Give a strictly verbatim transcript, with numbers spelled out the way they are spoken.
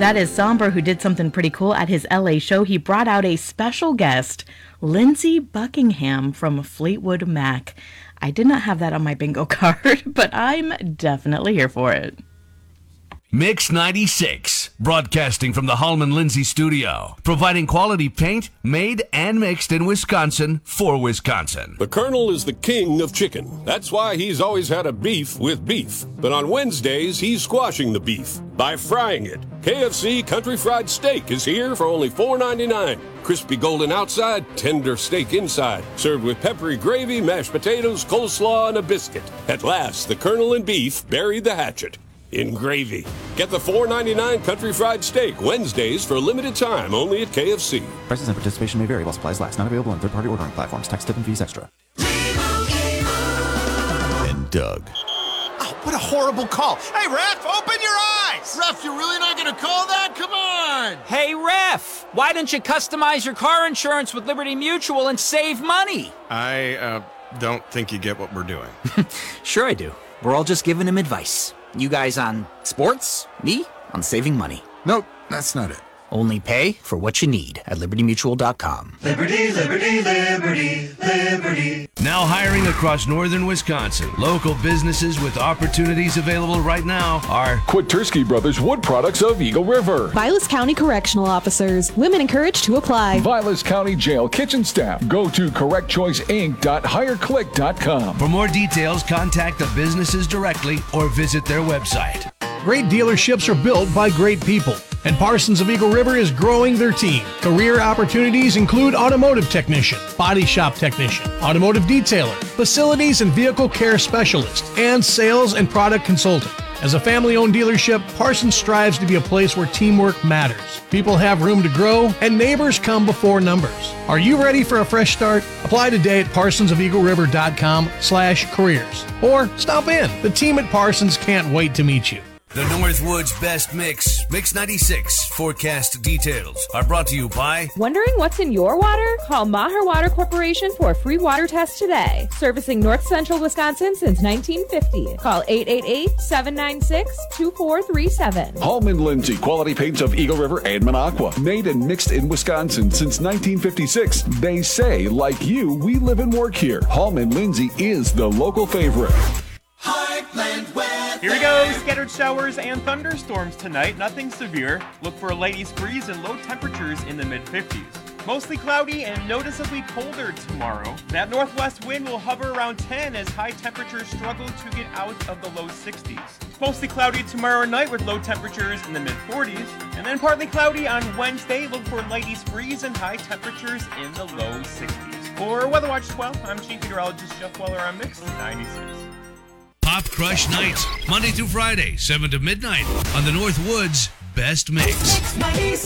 That is Somber, who did something pretty cool at his L A show. He brought out a special guest, Lindsey Buckingham from Fleetwood Mac. I did not have that on my bingo card, but I'm definitely here for it. Mix ninety-six, broadcasting from the Hallman Lindsey studio, providing quality paint made and mixed in Wisconsin for Wisconsin. The Colonel is the king of chicken. That's why he's always had a beef with beef. But on Wednesdays, he's squashing the beef by frying it. K F C Country Fried Steak is here for only four ninety-nine. Crispy golden outside, tender steak inside. Served with peppery gravy, mashed potatoes, coleslaw, and a biscuit. At last, the Colonel and beef buried the hatchet in gravy. Get the four ninety-nine Country Fried Steak Wednesdays for a limited time only at K F C. Prices and participation may vary while supplies last. Not available on third-party ordering platforms. Tax, tip, and fees extra. And Doug. Oh, what a horrible call. Hey, ref, open your eyes. Ref, you're really not going to call that? Come on. Hey, ref, why don't you customize your car insurance with Liberty Mutual and save money? I uh, don't think you get what we're doing. Sure I do. We're all just giving him advice. You guys on sports, me on saving money. Nope, that's not it. Only pay for what you need at liberty mutual dot com. Liberty, liberty, liberty, liberty. Now hiring across northern Wisconsin. Local businesses with opportunities available right now are Kwitursky Brothers Wood Products of Eagle River. Vilas County Correctional Officers. Women encouraged to apply. Vilas County Jail Kitchen Staff. Go to correct choice inc dot hire click dot com. For more details, contact the businesses directly or visit their website. Great dealerships are built by great people, and Parsons of Eagle River is growing their team. Career opportunities include automotive technician, body shop technician, automotive detailer, facilities and vehicle care specialist, and sales and product consultant. As a family-owned dealership, Parsons strives to be a place where teamwork matters. People have room to grow, and neighbors come before numbers. Are you ready for a fresh start? Apply today at parsons of eagle river dot com slash careers. Or stop in. The team at Parsons can't wait to meet you. The Northwoods Best Mix, Mix ninety-six forecast details are brought to you by... Wondering what's in your water? Call Maher Water Corporation for a free water test today. Servicing North Central Wisconsin since nineteen fifty. Call eight eight eight, seven nine six, two four three seven. Hallman Lindsey Quality Paints of Eagle River and Minocqua. Made and mixed in Wisconsin since nineteen fifty-six. They say, like you, we live and work here. Hallman Lindsey is the local favorite. Heartland weather. Here we go. Scattered showers and thunderstorms tonight. Nothing severe. Look for a light east breeze and low temperatures in the mid fifties. Mostly cloudy and noticeably colder tomorrow. That northwest wind will hover around ten as high temperatures struggle to get out of the low sixties. Mostly cloudy tomorrow night with low temperatures in the mid forties. And then partly cloudy on Wednesday. Look for light east breeze and high temperatures in the low sixties. For Weather Watch twelve, I'm Chief Meteorologist Jeff Weller on Mix ninety-six. Pop Crush Nights, Monday through Friday, seven to midnight on the Northwoods Best Mix.